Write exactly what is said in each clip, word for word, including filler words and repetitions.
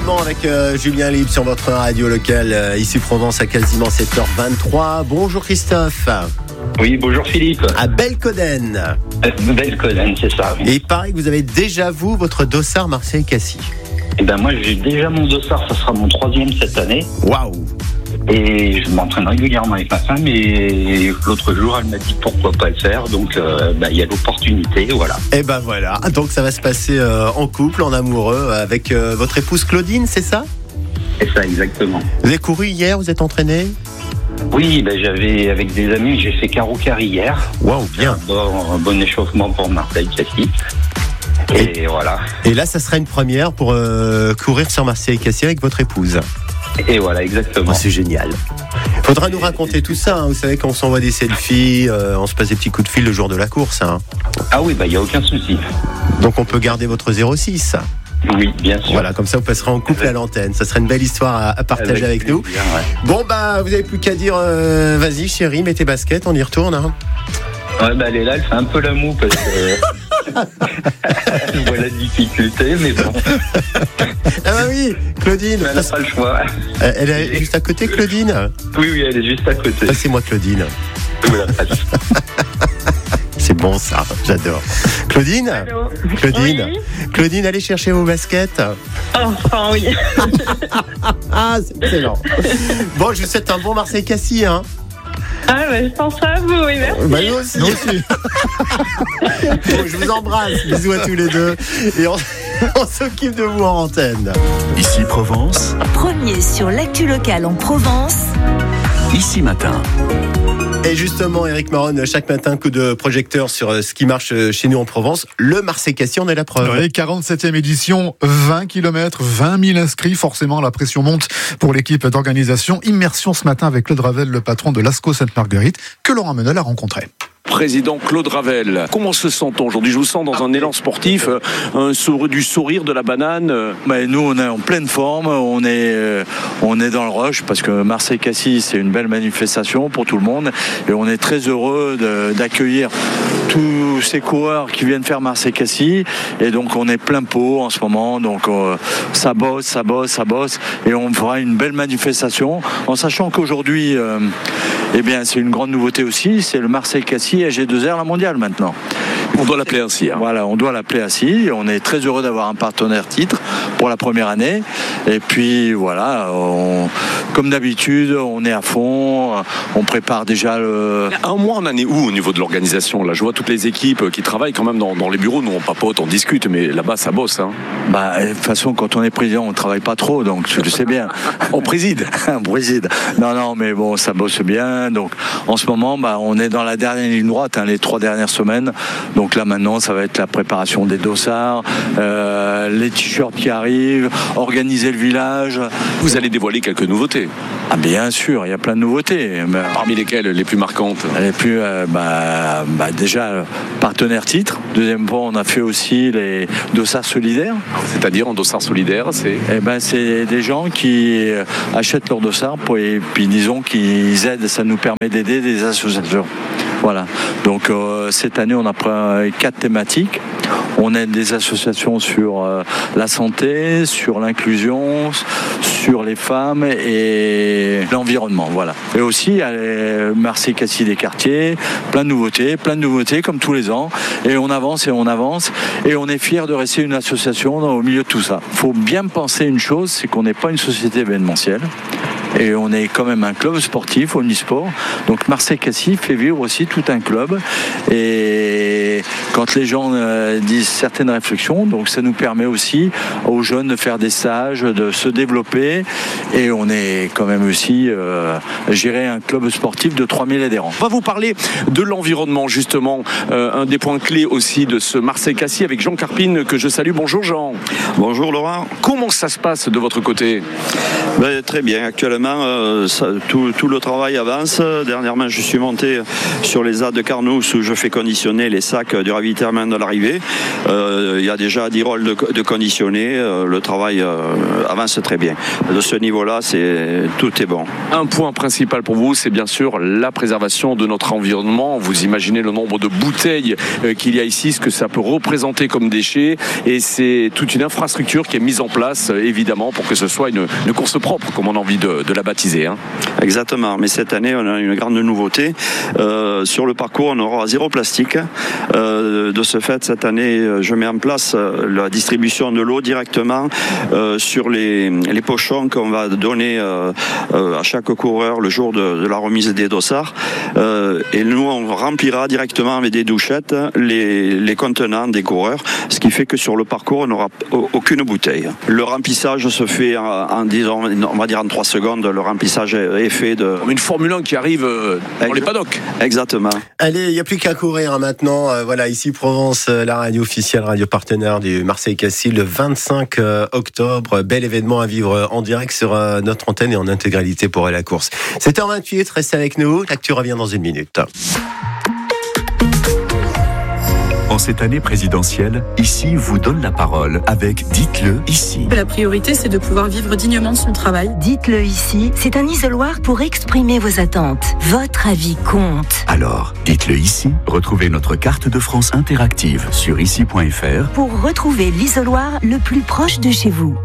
moment avec euh, Julien Libre sur votre radio locale, euh, ici Provence à quasiment sept heures vingt-trois. Bonjour Christophe. Oui, bonjour Philippe. À Belconnen. Euh, Belconnen, c'est ça. Oui. Et il paraît que vous avez déjà, vous, votre dossard Marseille-Cassis. Eh ben moi, j'ai déjà mon dossard, ça sera mon troisième cette année. Waouh. Et je m'entraîne régulièrement avec ma femme et l'autre jour, elle m'a dit pourquoi pas le faire. Donc, euh, bah, il y a l'opportunité, voilà. Et ben voilà, donc ça va se passer euh, en couple, en amoureux, avec euh, votre épouse Claudine, c'est ça ? C'est ça, exactement. Vous avez couru hier, vous êtes entraîné ? Oui, ben, j'avais, avec des amis, j'ai fait carreau-carré hier. Waouh, bien. Un bon, un bon échauffement pour Marseille-Cassis. Et, et voilà. Et là, ça sera une première pour euh, courir sur Marseille-Cassis avec votre épouse. Et voilà, exactement. Oh, c'est génial. Faudra nous raconter tout ça. Hein. Vous savez, quand on s'envoie des selfies, euh, on se passe des petits coups de fil le jour de la course. Hein. Ah oui, bah il n'y a aucun souci. Donc on peut garder votre zéro six. Oui, bien sûr. Voilà, comme ça vous passerez en couple avec... à l'antenne. Ça serait une belle histoire à, à partager avec, avec nous. Bien, ouais. Bon, bah, vous n'avez plus qu'à dire euh, vas-y, chérie, mets tes baskets, on y retourne. Hein. Ouais, bah elle est là, elle fait un peu la moue parce que. Elle voit la difficulté, mais bon. Ah bah oui, Claudine. Elle n'a pas le choix. Elle est juste à côté, Claudine ? Oui, oui, elle est juste à côté. Passez-moi Claudine. Voilà. C'est bon ça, j'adore. Claudine ? Allô. Claudine Oui. Claudine, allez chercher vos baskets. Enfin, oui. Ah, c'est excellent. Bon, je vous souhaite un bon Marseille-Cassis, hein. Ah, bah, je pense à vous, oui, merci. Bah, nous aussi. Nous aussi. Bon, je vous embrasse. Bisous à tous les deux. Et on, on s'occupe de vous en antenne. Ici Provence. Premier sur l'actu locale en Provence. Ici Matin. Et justement, Eric Maron, chaque matin, coup de projecteur sur ce qui marche chez nous en Provence. Le Marseille-Cassis, on est la preuve. Oui, quarante-septième édition, vingt kilomètres, vingt mille inscrits. Forcément, la pression monte pour l'équipe d'organisation. Immersion ce matin avec Claude Ravel, le patron de l'Asco Sainte-Marguerite, que Laurent Menel a rencontré. Président Claude Ravel, comment se sent-on aujourd'hui ? Je vous sens dans un élan sportif, un sourire, du sourire, de la banane. Mais nous, on est en pleine forme, on est, euh, on est dans le rush parce que Marseille-Cassis, c'est une belle manifestation pour tout le monde et on est très heureux de, d'accueillir tous ces coureurs qui viennent faire Marseille-Cassis et donc on est plein pot en ce moment, donc euh, ça bosse, ça bosse, ça bosse et on fera une belle manifestation en sachant qu'aujourd'hui, euh, eh bien, c'est une grande nouveauté aussi, c'est le Marseille-Cassis G deux R la mondiale maintenant. On doit l'appeler ainsi. Hein. Voilà, on doit l'appeler ainsi. On est très heureux d'avoir un partenaire titre pour la première année. Et puis voilà, on, comme d'habitude, on est à fond. On prépare déjà le. Un mois, on en est où au niveau de l'organisation ? Là, je vois toutes les équipes qui travaillent quand même dans, dans les bureaux. Nous, on papote, on discute, mais là-bas, ça bosse. Hein. Bah, de toute façon, quand on est président, on ne travaille pas trop, donc tu le sais bien. On préside. On préside. Non, non, mais bon, ça bosse bien. Donc, en ce moment, bah, on est dans la dernière ligne droite, hein, les trois dernières semaines. Donc là, maintenant, ça va être la préparation des dossards, euh, les t-shirts qui arrivent, organiser le village. Vous allez dévoiler quelques nouveautés. Ah, bien sûr, il y a plein de nouveautés. Parmi lesquelles les plus marquantes ? Les plus, euh, bah, bah, déjà, partenaire titre. Deuxième point, on a fait aussi les dossards solidaires. C'est-à-dire, en dossard solidaire, c'est Eh ben, c'est des gens qui achètent leurs dossards pour, et puis disons qu'ils aident, ça nous permet d'aider des associations. Voilà. Donc euh, cette année, on a pris quatre thématiques. On aide des associations sur euh, la santé, sur l'inclusion, sur les femmes et l'environnement. Voilà. Et aussi à Marseille-Cassis des quartiers, plein de nouveautés, plein de nouveautés comme tous les ans. Et on avance et on avance. Et on est fiers de rester une association au milieu de tout ça. Il faut bien penser une chose, c'est qu'on n'est pas une société événementielle. Et on est quand même un club sportif, omnisport. Donc Marseille-Cassis fait vivre aussi tout un club. Et quand les gens euh, disent certaines réflexions, donc ça nous permet aussi aux jeunes de faire des stages, de se développer. Et on est quand même aussi euh, géré un club sportif de trois mille adhérents. On va vous parler de l'environnement, justement. Euh, un des points clés aussi de ce Marseille-Cassis avec Jean Carpine, que je salue. Bonjour Jean. Bonjour Laurent. Comment ça se passe de votre côté ? Ben, très bien. Actuellement, Euh, ça, tout, tout le travail avance. Dernièrement, je suis monté sur les A de Carnousse où je fais conditionner les sacs du ravitaillement termine de l'arrivée. Euh, il y a déjà dix rôles de, de conditionnés. Euh, le travail euh, avance très bien. De ce niveau-là, c'est, tout est bon. Un point principal pour vous, c'est bien sûr la préservation de notre environnement. Vous imaginez le nombre de bouteilles euh, qu'il y a ici, ce que ça peut représenter comme déchets. Et c'est toute une infrastructure qui est mise en place, euh, évidemment, pour que ce soit une, une course propre, comme on a envie de, de la baptiser. Hein. Exactement. Mais cette année, on a une grande nouveauté. Euh, sur le parcours, on aura zéro plastique. Euh, de ce fait, cette année, je mets en place la distribution de l'eau directement euh, sur les, les pochons qu'on va donner euh, euh, à chaque coureur le jour de, de la remise des dossards. Euh, et nous, on remplira directement avec des douchettes les, les contenants des coureurs, ce qui fait que sur le parcours, on n'aura aucune bouteille. Le remplissage se fait en, en disons, on va dire en trois secondes. Le remplissage est fait de... Comme une Formule un qui arrive euh, dans les paddocks. Exactement. Allez, il n'y a plus qu'à courir hein, maintenant. Euh, voilà, ici Provence, euh, la radio officielle, radio partenaire du Marseille-Cassis, le vingt-cinq octobre. Bel événement à vivre en direct sur euh, notre antenne et en intégralité pour la course. sept heures vingt-huit, restez avec nous. L'actu revient dans une minute. En cette année présidentielle, Ici vous donne la parole avec Dites-le ici. La priorité, c'est de pouvoir vivre dignement de son travail. Dites-le ici, c'est un isoloir pour exprimer vos attentes. Votre avis compte. Alors, dites-le ici. Retrouvez notre carte de France interactive sur ici point f r pour retrouver l'isoloir le plus proche de chez vous.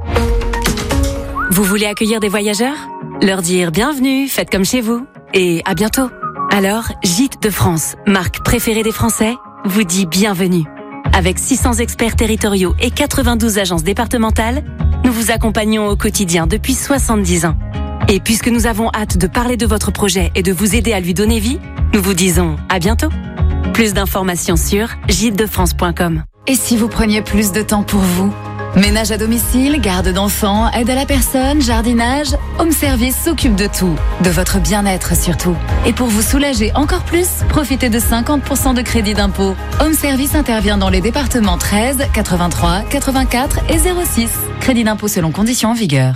Vous voulez accueillir des voyageurs ? Leur dire bienvenue, faites comme chez vous. Et à bientôt. Alors, Gîtes de France, marque préférée des Français, vous dit bienvenue. Avec six cents experts territoriaux et quatre-vingt-douze agences départementales, nous vous accompagnons au quotidien depuis soixante-dix ans. Et puisque nous avons hâte de parler de votre projet et de vous aider à lui donner vie, nous vous disons à bientôt. Plus d'informations sur gîtes de france point com. Et si vous preniez plus de temps pour vous ? Ménage à domicile, garde d'enfants, aide à la personne, jardinage, Home Service s'occupe de tout, de votre bien-être surtout. Et pour vous soulager encore plus, profitez de cinquante pour cent de crédit d'impôt. Home Service intervient dans les départements treize, quatre-vingt-trois, quatre-vingt-quatre et zéro six. Crédit d'impôt selon conditions en vigueur.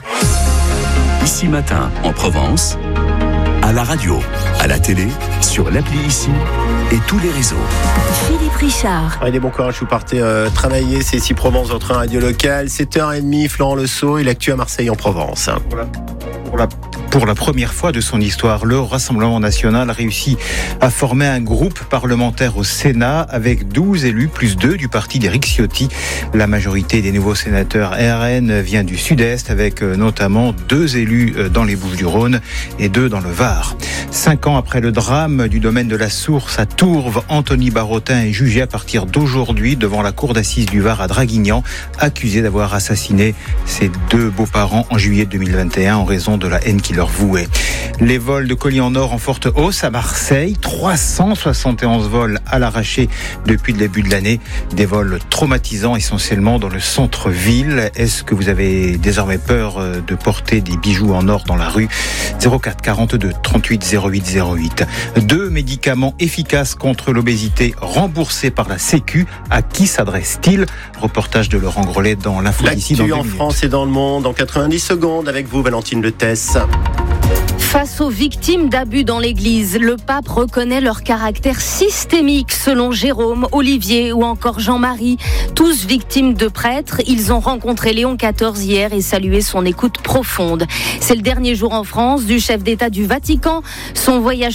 Ici Matin, en Provence, à la radio, à la télé, sur l'appli Ici et tous les réseaux. Philippe Richard. Allez, bon courage, vous partez euh, travailler. C'est ici Provence, votre radio locale. sept heures trente, Florent Le Sceau et l'actu à Marseille en Provence. Pour la, pour la, pour la première fois de son histoire, le Rassemblement national réussit à former un groupe parlementaire au Sénat avec douze élus plus deux du parti d'Éric Ciotti. La majorité des nouveaux sénateurs R N vient du Sud-Est avec notamment deux élus dans les Bouches-du-Rhône et deux dans le Var. Cinq ans après le drame du domaine de la Source à Tourves, Anthony Barotin est jugé à partir d'aujourd'hui devant la cour d'assises du Var à Draguignan, accusé d'avoir assassiné ses deux beaux-parents en juillet deux mille vingt et un en raison de la haine qu'il leur vouait. Les vols de colis en or en forte hausse à Marseille, trois cent soixante et onze vols à l'arraché depuis le début de l'année, des vols traumatisants essentiellement dans le centre-ville. Est-ce que vous avez désormais peur de porter des bijoux en or dans la rue ? zéro quatre quarante-deux trente-huit zéro huit zéro huit. Deux médicaments efficaces contre l'obésité remboursés par la Sécu. À qui s'adresse-t-il ? Reportage de Laurent Grelet dans l'info d'ici. L'actu en France et dans le monde en quatre-vingt-dix secondes avec vous, Valentine Letesse. Face aux victimes d'abus dans l'Église, le pape reconnaît leur caractère systémique selon Jérôme, Olivier ou encore Jean-Marie. Tous victimes de prêtres, ils ont rencontré Léon quatorze hier et salué son écoute profonde. C'est le dernier jour en France du chef d'État du Vatican. Son voyage